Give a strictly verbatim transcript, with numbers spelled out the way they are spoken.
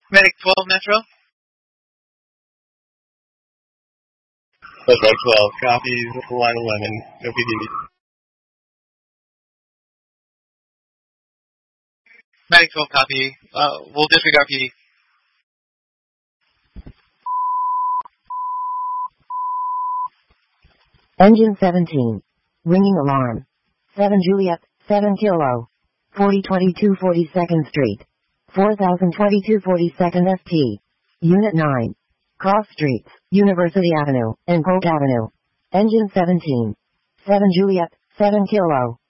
Medic twelve Metro. Medic twelve, copy, line eleven, O P D. Medic twelve, copy. Uh, we'll disregard P D. Engine seventeen. Ringing alarm. seven Juliet, seven Kilo. forty twenty-two forty-second Street. four thousand twenty-two forty-second S T. Unit nine. Cross Streets, University Avenue, and Polk Avenue. Engine seventeen. seven Juliet, seven Kilo.